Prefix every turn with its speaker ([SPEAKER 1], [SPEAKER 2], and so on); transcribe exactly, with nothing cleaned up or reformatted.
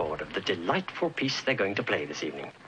[SPEAKER 1] assured of the delightful piece they're going to play this evening.